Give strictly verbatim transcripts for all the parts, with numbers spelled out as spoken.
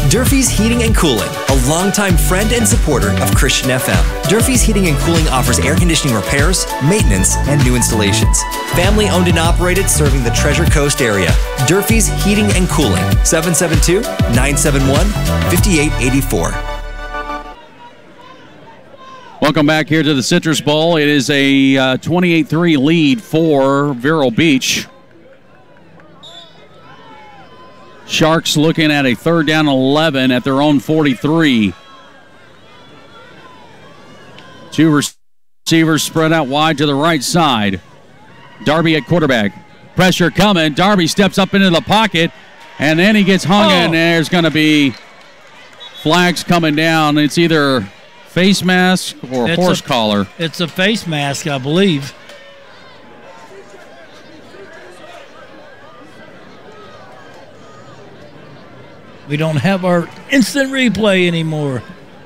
Durfee's Heating and Cooling, a longtime friend and supporter of Christian F M. Durfee's Heating and Cooling offers air conditioning repairs, maintenance, and new installations. Family owned and operated, serving the Treasure Coast area. Durfee's Heating and Cooling, seven seven two, nine seven one, five eight eight four. Welcome back here to the Citrus Bowl. It is a uh, twenty-eight three lead for Vero Beach. Sharks looking at a third down eleven at their own forty-three. Two receivers spread out wide to the right side. Darby at quarterback. Pressure coming. Darby steps up into the pocket, and then he gets hung, oh. and there's going to be flags coming down. It's either face mask or it's horse a, collar. It's a face mask, I believe. We don't have our instant replay anymore.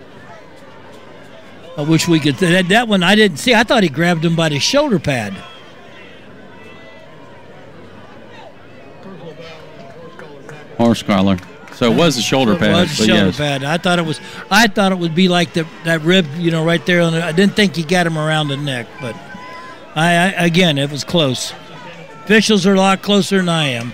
I wish we could. That, that one I didn't see. I thought he grabbed him by the shoulder pad. Horse collar. So it was a shoulder pad. It was a shoulder yes. pad. I thought it was. I thought it would be like the that rib, you know, right there on the. I didn't think he got him around the neck, but I, I again, it was close. Officials are a lot closer than I am.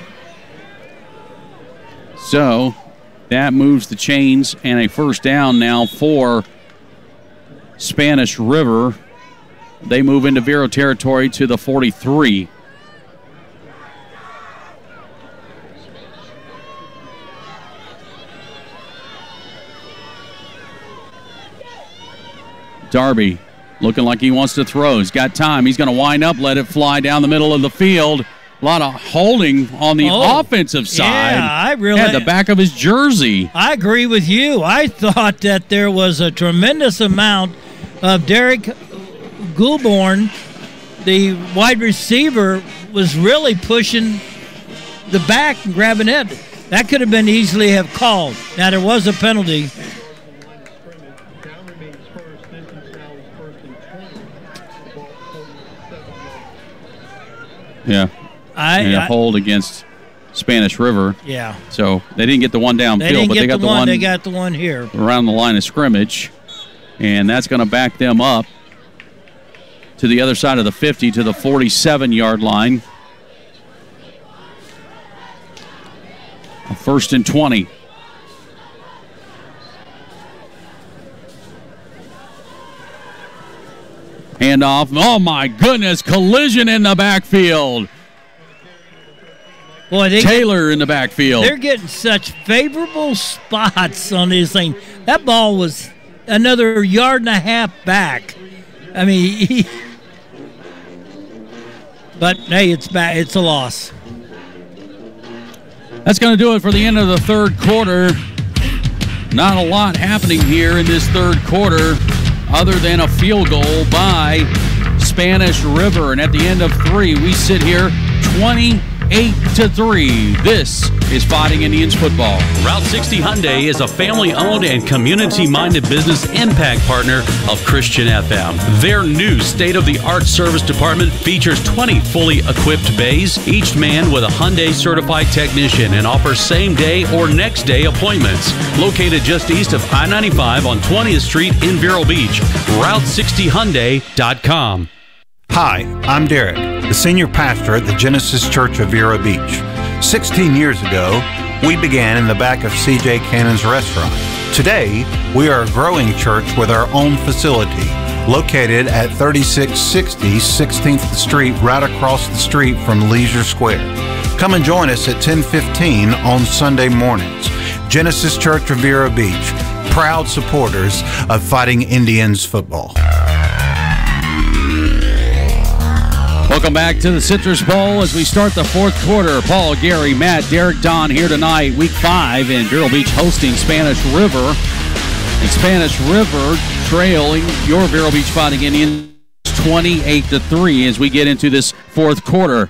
So that moves the chains, and a first down now for Spanish River. They move into Vero territory to the forty-three. Darby looking like he wants to throw. He's got time. He's going to wind up, let it fly down the middle of the field. A lot of holding on the oh, offensive side. Yeah, I really. At the back of his jersey. I agree with you. I thought that there was a tremendous amount of Derek Goulbourne, the wide receiver, was really pushing the back and grabbing it. That could have been easily have called. Now, there was a penalty. Yeah. I, and a I, hold against Spanish River. Yeah. So they didn't get the one downfield, but they got the the one, one. They got the one here around the line of scrimmage, and that's going to back them up to the other side of the fifty, to the forty-seven-yard line. A first and twenty. Handoff. Oh, my goodness. Collision in the backfield. Boy, they Taylor get, in the backfield. They're getting such favorable spots on this thing. That ball was another yard and a half back. I mean, he, but, hey, it's back. It's a loss. That's going to do it for the end of the third quarter. Not a lot happening here in this third quarter, other than a field goal by Spanish River. And at the end of three, we sit here twenty-eight to three. This is Fighting Indians football. Route sixty Hyundai is a family-owned and community-minded business impact partner of Christian F M. Their new state-of-the-art service department features twenty fully equipped bays, each manned with a Hyundai certified technician, and offers same-day or next-day appointments. Located just east of I ninety-five on twentieth Street in Vero Beach. Route sixty Hyundai dot com. Hi, I'm Derek, the senior pastor at the Genesis Church of Vero Beach. sixteen years ago, we began in the back of C J Cannon's restaurant. Today, we are a growing church with our own facility, located at thirty-six sixty sixteenth Street, right across the street from Leisure Square. Come and join us at ten fifteen on Sunday mornings. Genesis Church of Vero Beach, proud supporters of Fighting Indians football. Welcome back to the Citrus Bowl as we start the fourth quarter. Paul, Gary, Matt, Derek, Don here tonight, week five, in Vero Beach hosting Spanish River. And Spanish River trailing your Vero Beach Fighting Indians twenty-eight to three as we get into this fourth quarter.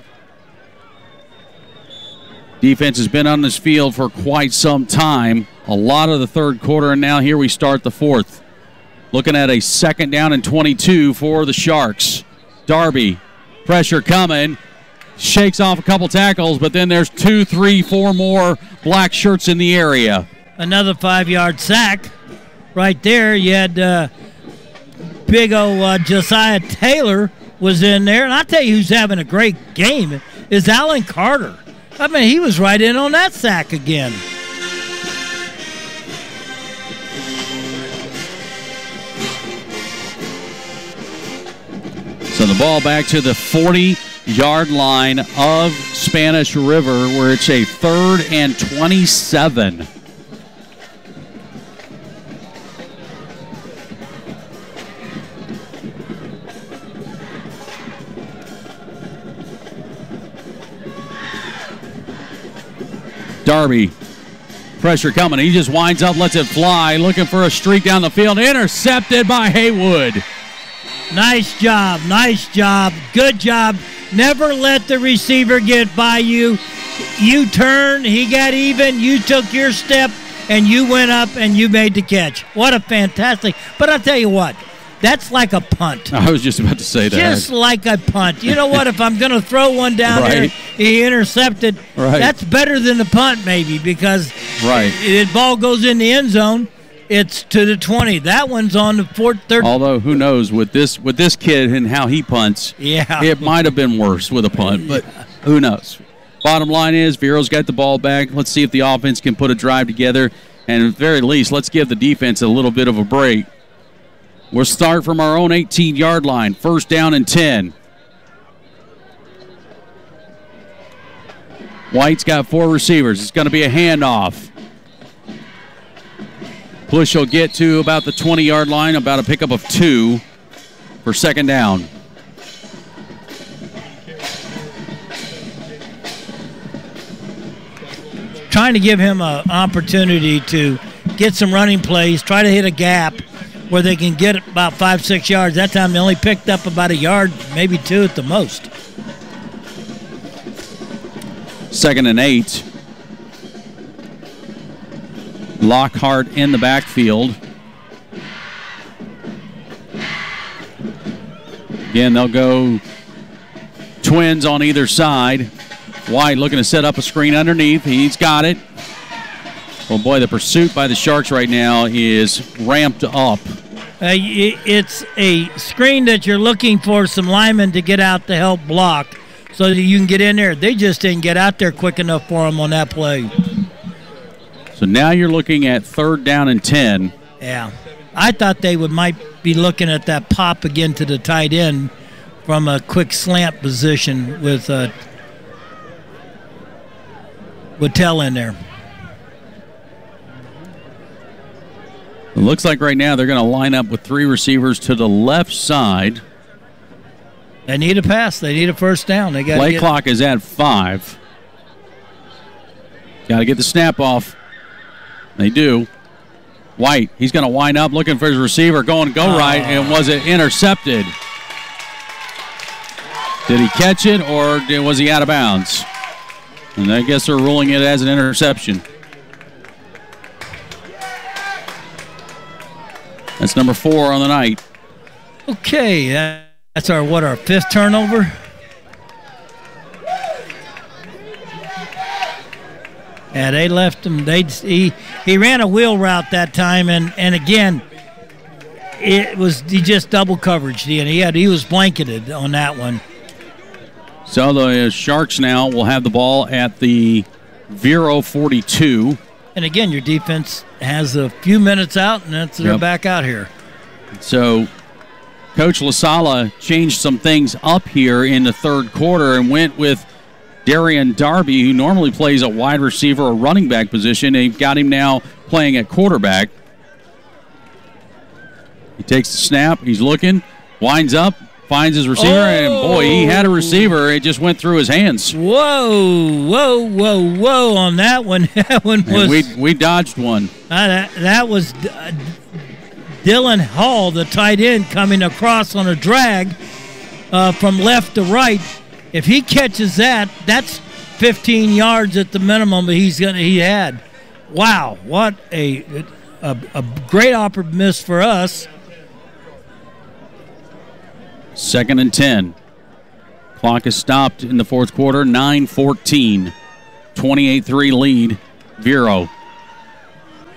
Defense has been on this field for quite some time. A lot of the third quarter, and now here we start the fourth. Looking at a second down and twenty-two for the Sharks. Darby. Pressure coming, shakes off a couple tackles, but then there's two, three, four more black shirts in the area. another five-yard sack right there. You had uh, big old uh, Josiah Taylor was in there. And I tell you who's having a great game is Alan Carter. I mean, he was right in on that sack again. So the ball back to the forty-yard line of Spanish River, where it's a third and twenty-seven. Darby, pressure coming. He just winds up, lets it fly, looking for a streak down the field. Intercepted by Haywood. Nice job, nice job, good job. Never let the receiver get by you. You turned, he got even, you took your step, and you went up and you made the catch. What a fantastic, but I'll tell you what, that's like a punt. I was just about to say that. Just like a punt. You know what, if I'm going to throw one down right. there, he intercepted, right. That's better than the punt maybe because right. the ball goes in the end zone. It's to the twenty. That one's on the fourth, third. Although, who knows, with this with this kid and how he punts, yeah. it might have been worse with a punt, but who knows. Bottom line is, Vero's got the ball back. Let's see if the offense can put a drive together, and at the very least, let's give the defense a little bit of a break. We'll start from our own eighteen-yard line, first down and ten. White's got four receivers. It's going to be a handoff. Push will get to about the twenty-yard line, about a pickup of two for second down. Trying to give him an opportunity to get some running plays, try to hit a gap where they can get about five, six yards. That time they only picked up about a yard, maybe two at the most. Second and eight. Lockhart in the backfield. Again, they'll go twins on either side. White looking to set up a screen underneath. He's got it. Oh, boy, the pursuit by the Sharks right now is ramped up. Uh, it's a screen that you're looking for some linemen to get out to help block so that you can get in there. They just didn't get out there quick enough for them on that play. So now you're looking at third down and ten. Yeah. I thought they would might be looking at that pop again to the tight end from a quick slant position with uh, Waddell in there. It looks like right now they're going to line up with three receivers to the left side. They need a pass. They need a first down. They got play get... clock is at five. Got to get the snap off. They do. White, he's going to wind up looking for his receiver, going go oh. right, and was it intercepted? Did he catch it, or did, was he out of bounds? And I guess they're ruling it as an interception. That's number four on the night. Okay, that's our, what, our fifth turnover? Yeah, they left him. They he he ran a wheel route that time, and, and again, it was he just double coverage. And he had he was blanketed on that one. So the Sharks now will have the ball at the Vero forty-two. And again, your defense has a few minutes out, and that's they're yep. back out here. So Coach LaSala changed some things up here in the third quarter and went with Darian Darby, who normally plays a wide receiver or running back position. They've got him now playing at quarterback. He takes the snap. He's looking, winds up, finds his receiver, oh. and boy, he had a receiver. It just went through his hands. Whoa, whoa, whoa, whoa on that one. That one was. And we we dodged one. Uh, that, that was uh, Dylan Hall, the tight end, coming across on a drag uh, from left to right. If he catches that, that's fifteen yards at the minimum that he's gonna he had. Wow, what a a, a great opportunity miss for us. Second and ten. Clock is stopped in the fourth quarter. nine fourteen. twenty-eight three lead. Vero.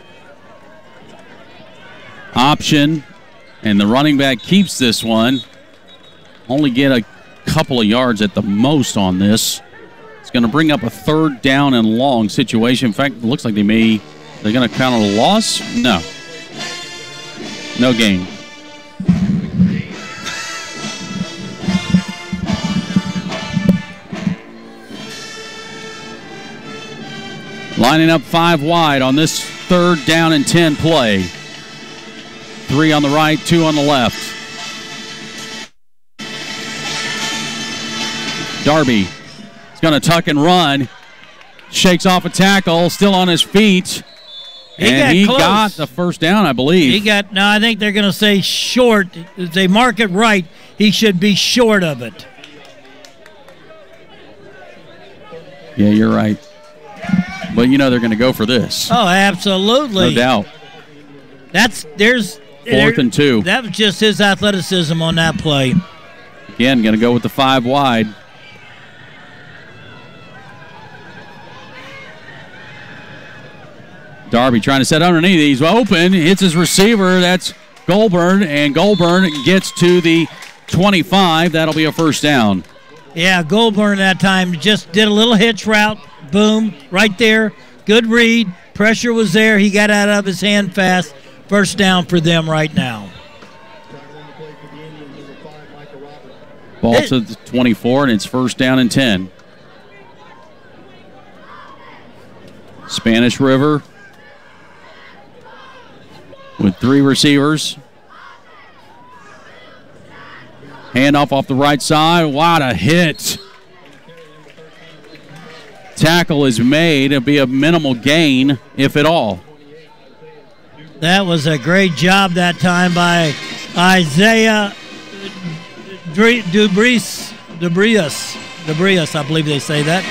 Option, and the running back keeps this one. Only get a couple of yards at the most on this. It's going to bring up a third down and long situation. In fact, it looks like they may, they're going to count a loss? No. No gain. Lining up five wide on this third down and ten play. Three on the right, two on the left. Darby is going to tuck and run. Shakes off a tackle, still on his feet. He and got he close. got the first down, I believe. He got, no, I think they're going to say short. If they mark it right, he should be short of it. Yeah, you're right. But you know they're going to go for this. Oh, absolutely. No doubt. That's, there's. Fourth there, and two. That was just his athleticism on that play. Again, going to go with the five wide. Darby trying to set underneath. He's open. Hits his receiver. That's Goulburn. And Goulburn gets to the twenty-five. That'll be a first down. Yeah, Goulburn that time just did a little hitch route. Boom. Right there. Good read. Pressure was there. He got out of his hand fast. First down for them right now. Ball It, to the twenty-four, and it's first down and ten. Spanish River with three receivers. Handoff off the right side. What a hit. Tackle is made. It'll be a minimal gain, if at all. That was a great job that time by Isaiah Dubrius. Dubrius. Dubrius, I believe they say that.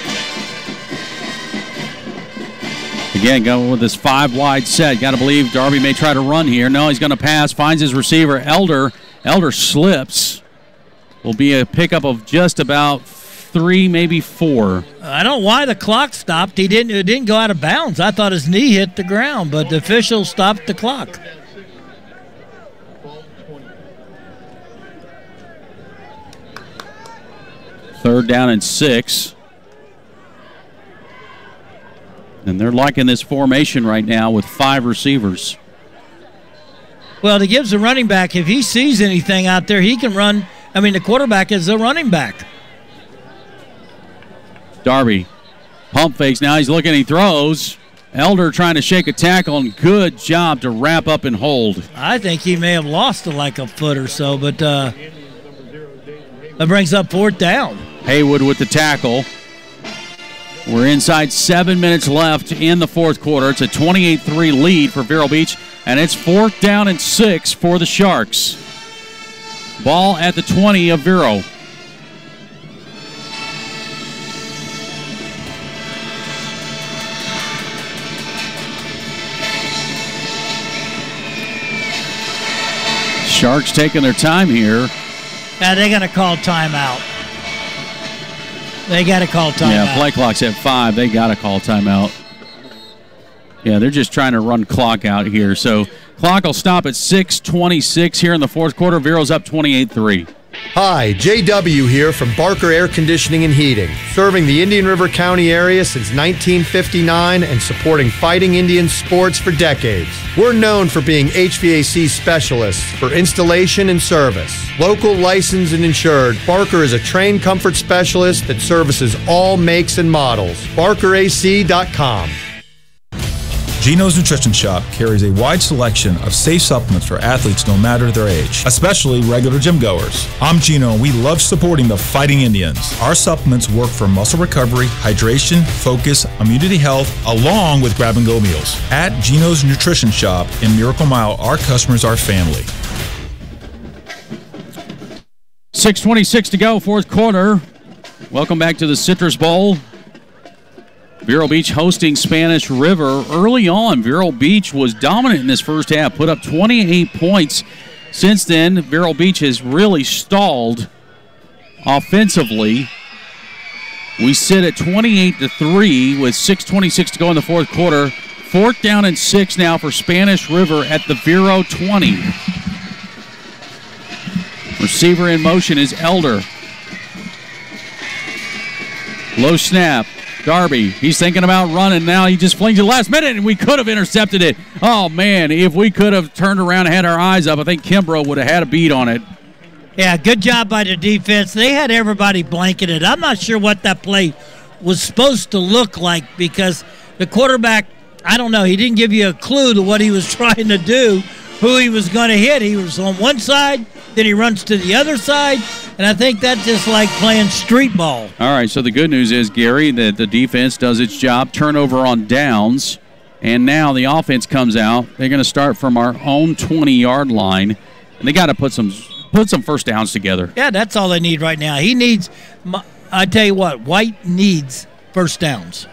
Again, going with this five wide set. Got to believe Darby may try to run here. No, he's going to pass. Finds his receiver, Elder. Elder slips. Will be a pickup of just about three, maybe four. I don't know why the clock stopped. He didn't. It didn't go out of bounds. I thought his knee hit the ground, but the official stopped the clock. Third down and six. And they're liking this formation right now with five receivers. Well, it gives the running back, if he sees anything out there, he can run. I mean, the quarterback is the running back. Darby, pump fakes. Now he's looking, he throws. Elder trying to shake a tackle, and good job to wrap up and hold. I think he may have lost like a foot or so, but uh, that brings up fourth down. Haywood with the tackle. We're inside seven minutes left in the fourth quarter. It's a twenty-eight three lead for Vero Beach, and it's fourth down and six for the Sharks. Ball at the twenty of Vero. Sharks taking their time here. Yeah, they're going to call timeout. They got to call timeout. Yeah, play clock's at five. They got to call timeout. Yeah, they're just trying to run clock out here. So clock will stop at six twenty-six here in the fourth quarter. Vero's up twenty-eight three. Hi, J W here from Barker Air Conditioning and Heating, serving the Indian River County area since nineteen fifty-nine and supporting fighting Indian sports for decades. We're known for being H V A C specialists for installation and service. Local, licensed, and insured, Barker is a trained comfort specialist that services all makes and models. barker A C dot com. Geno's Nutrition Shop carries a wide selection of safe supplements for athletes no matter their age, especially regular gym goers. I'm Gino, and we love supporting the Fighting Indians. Our supplements work for muscle recovery, hydration, focus, immunity health, along with grab-and-go meals. At Geno's Nutrition Shop in Miracle Mile, our customers are family. six twenty-six to go, fourth quarter. Welcome back to the Citrus Bowl. Vero Beach hosting Spanish River. Early on, Vero Beach was dominant in this first half, put up twenty-eight points. Since then, Vero Beach has really stalled offensively. We sit at twenty-eight to three with six twenty-six to go in the fourth quarter. Fourth down and six now for Spanish River at the Vero twenty. Receiver in motion is Elder. Low snap. Darby, he's thinking about running now. He just flings it last minute, and we could have intercepted it. Oh, man, if we could have turned around and had our eyes up, I think Kimbrough would have had a beat on it. Yeah, good job by the defense. They had everybody blanketed. I'm not sure what that play was supposed to look like because the quarterback, I don't know, he didn't give you a clue to what he was trying to do, who he was going to hit. He was on one side, then he runs to the other side, and I think that's just like playing street ball. All right, so the good news is, Gary, that the defense does its job, turnover on downs, and now the offense comes out. They're going to start from our own twenty-yard line, and they got to put some put some first downs together. Yeah, that's all they need right now. He needs, I tell you what, White needs first downs.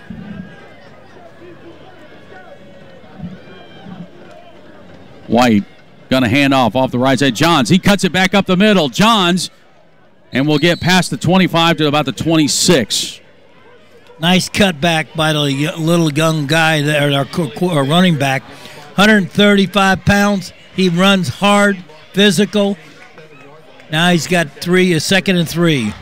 White going to hand off off the right side. Johns, he cuts it back up the middle. Johns, and we'll get past the twenty-five to about the twenty-six. Nice cutback by the little young guy there, our running back. one hundred thirty-five pounds. He runs hard, physical. Now he's got three, a second and three.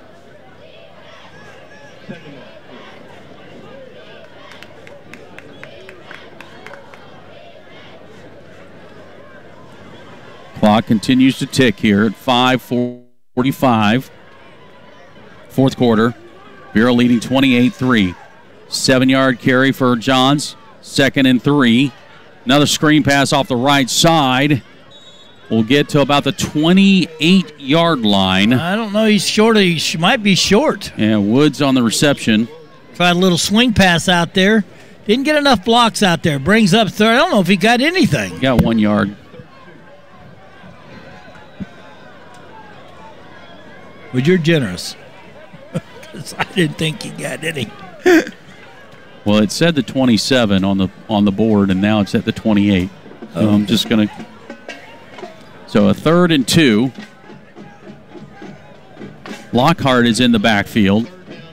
Clock continues to tick here at five forty-five. Fourth quarter. Vero leading twenty-eight three. Seven-yard carry for Johns. Second and three. Another screen pass off the right side. We'll get to about the twenty-eight-yard line. I don't know. He's short. He might be short. Yeah, Woods on the reception. Tried a little swing pass out there. Didn't get enough blocks out there. Brings up third. I don't know if he got anything. Got one yard. But you're generous. Because I didn't think he got any. Well, it said the twenty-seven on the on the board, and now it's at the twenty-eight. So oh. I'm just going to. So a third and two. Lockhart is in the backfield.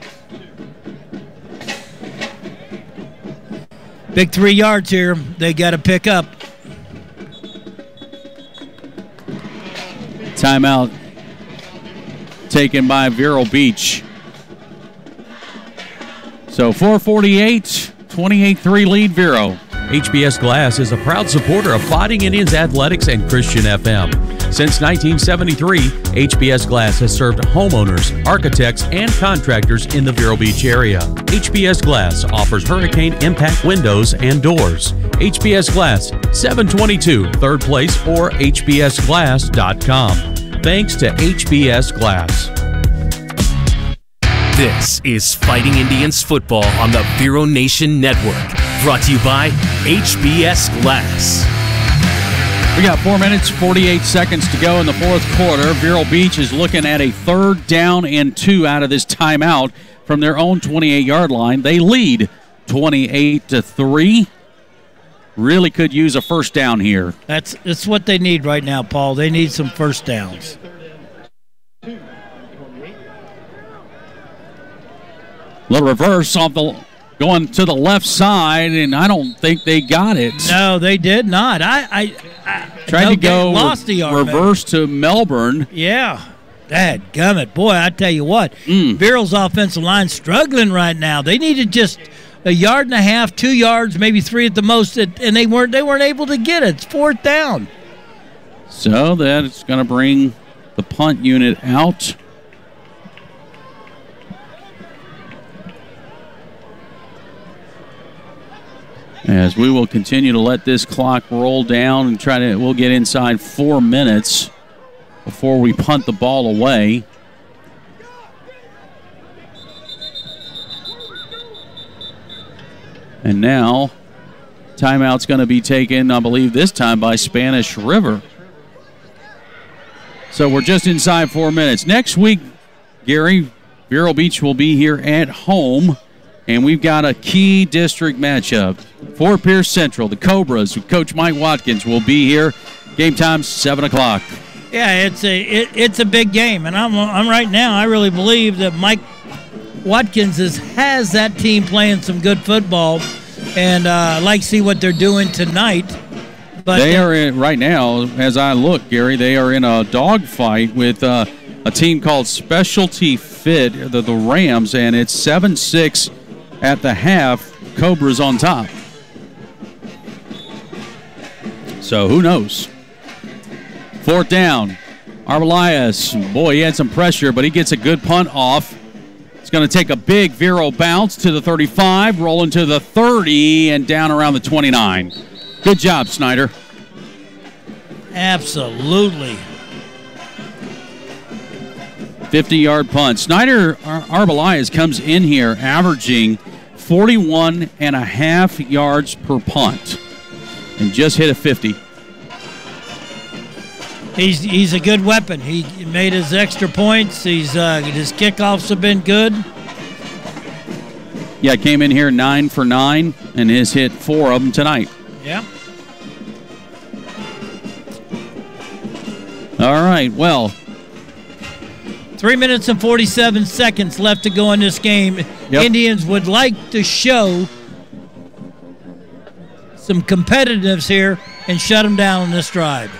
Big three yards here. They got to pick up. Timeout taken by Vero Beach. So four forty-eight, twenty-eight three lead Vero. H B S Glass is a proud supporter of Fighting Indians Athletics and Christian F M. Since nineteen seventy-three, H B S Glass has served homeowners, architects, and contractors in the Vero Beach area. H B S Glass offers hurricane impact windows and doors. H B S Glass, seven twenty-two third Place or H B S glass dot com. Thanks to H B S Glass. This is Fighting Indians football on the Vero Nation Network. Brought to you by H B S Glass. We got four minutes, forty-eight seconds to go in the fourth quarter. Vero Beach is looking at a third down and two out of this timeout from their own twenty-eight-yard line. They lead twenty-eight to three. Really could use a first down here. That's that's what they need right now, Paul. They need some first downs. Little reverse off the going to the left side, and I don't think they got it. No, they did not. I, I, I tried to go lost the yard, reverse to Melbourne. Yeah, dadgummit, boy! I tell you what, mm. Vero's offensive line struggling right now. They needed just a yard and a half, two yards, maybe three at the most, and they weren't they weren't able to get it. It's fourth down. So that's going to bring the punt unit out. As we will continue to let this clock roll down and try to, we'll get inside four minutes before we punt the ball away. And now, timeout's going to be taken, I believe, this time by Spanish River. So we're just inside four minutes. Next week, Gary, Vero Beach will be here at home, and we've got a key district matchup. Fort Pierce Central, the Cobras, with Coach Mike Watkins, will be here. Game time, seven o'clock. Yeah, it's a it, it's a big game, and I'm I'm right now. I really believe that Mike Watkins is, has that team playing some good football. and uh, I like to see what they're doing tonight. But they are in, right now, as I look, Gary, they are in a dogfight with uh, a team called Specialty Fit, the, the Rams, and it's seven six at the half. Cobras on top. So who knows? Fourth down. Arbelias, boy, he had some pressure, but he gets a good punt off. It's going to take a big Vero bounce to the thirty-five, rolling to the thirty, and down around the twenty-nine. Good job, Snyder. Absolutely. fifty-yard punt. Snyder Ar- Arbelias comes in here averaging forty-one and a half yards per punt and just hit a fifty. He's he's a good weapon. He made his extra points. He's uh, his kickoffs have been good. Yeah, came in here nine for nine and has hit four of them tonight. Yeah. All right, well. Three minutes and forty-seven seconds left to go in this game. Yep. Indians would like to show some competitiveness here and shut them down on this drive.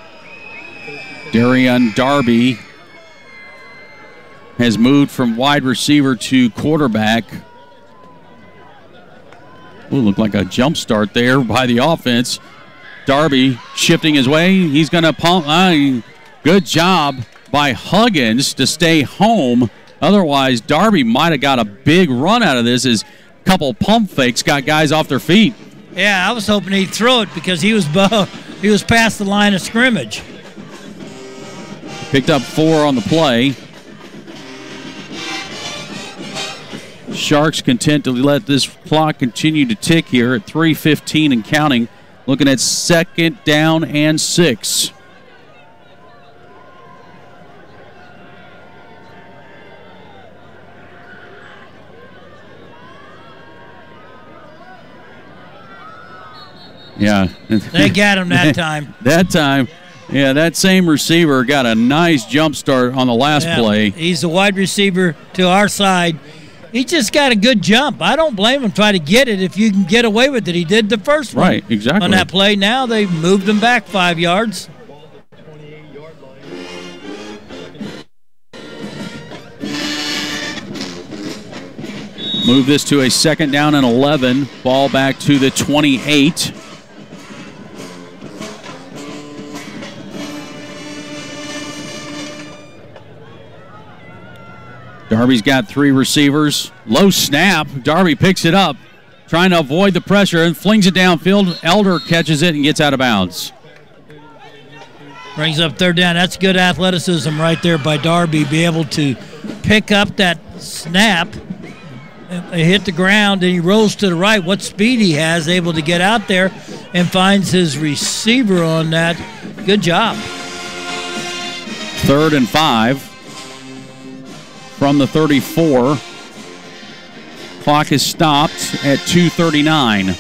Darian Darby has moved from wide receiver to quarterback. Ooh, looked like a jump start there by the offense. Darby shifting his way. He's going to pump. Uh, good job by Huggins to stay home. Otherwise, Darby might have got a big run out of this as a couple pump fakes got guys off their feet. Yeah, I was hoping he'd throw it because he was he was past the line of scrimmage. Picked up four on the play. Sharks content to let this clock continue to tick here at three fifteen and counting. Looking at second down and six. Yeah. They got him that time. that time. Yeah, that same receiver got a nice jump start on the last yeah, play. He's a wide receiver to our side. He just got a good jump. I don't blame him trying to get it if you can get away with it. He did the first one. Right, exactly. On that play. Now they moved him back five yards. Move this to a second down and eleven. Ball back to the twenty-eight. Darby's got three receivers. Low snap. Darby picks it up, trying to avoid the pressure and flings it downfield. Elder catches it and gets out of bounds. Brings up third down. That's good athleticism right there by Darby. Be able to pick up that snap, hit the ground, and he rolls to the right. What speed he has, able to get out there and finds his receiver on that. Good job. Third and five. From the thirty-four. Clock is stopped at two thirty-nine.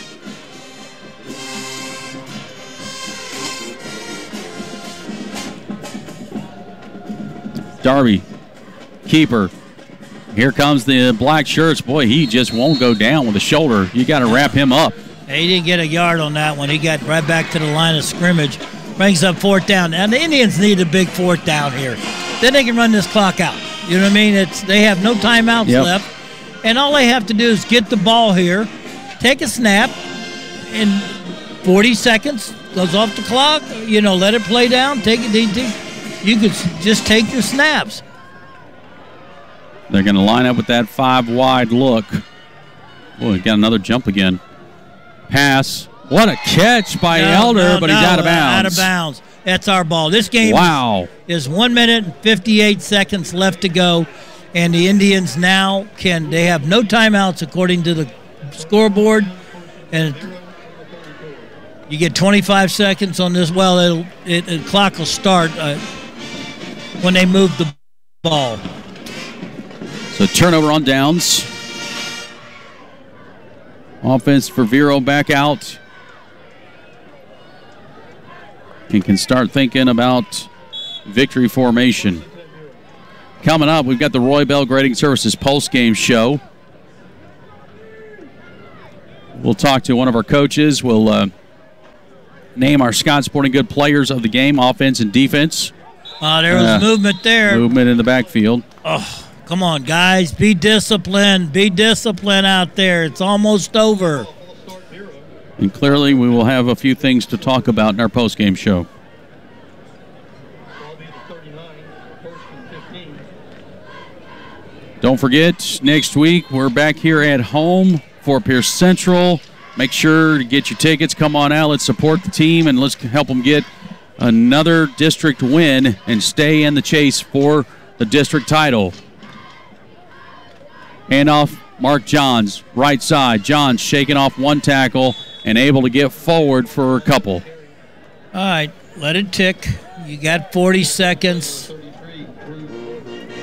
Darby, keeper. Here comes the black shirts. Boy, he just won't go down with the shoulder. You got to wrap him up. He didn't get a yard on that one. He got right back to the line of scrimmage. Brings up fourth down. And the Indians need a big fourth down here. Then they can run this clock out. You know what I mean? It's they have no timeouts yep. left. And all they have to do is get the ball here, take a snap, in forty seconds, goes off the clock, you know, let it play down, take it. You could just take your snaps. They're going to line up with that five wide look. Boy, got another jump again. Pass. What a catch by no, Elder, no, but no, he's out of bounds. Out of bounds. That's our ball. This game wow. is one minute and fifty-eight seconds left to go, and the Indians now can, they have no timeouts according to the scoreboard, and you get twenty-five seconds on this. Well, it'll, it, the clock will start uh, when they move the ball. So turnover on downs. Offense for Vero back out. And can start thinking about victory formation. Coming up, we've got the Roy Bell Grading Services post-game show. We'll talk to one of our coaches. We'll uh, name our Scott Sporting Good players of the game, offense and defense. Uh, there was uh, movement there. Movement in the backfield. Oh, come on, guys. Be disciplined. Be disciplined out there. It's almost over. And clearly we will have a few things to talk about in our postgame show. Don't forget, next week we're back here at home for Pierce Central. Make sure to get your tickets. Come on out. Let's support the team, and let's help them get another district win and stay in the chase for the district title. Handoff, Mark Johns, right side. Johns shaking off one tackle and able to get forward for a couple. All right, let it tick. You got forty seconds.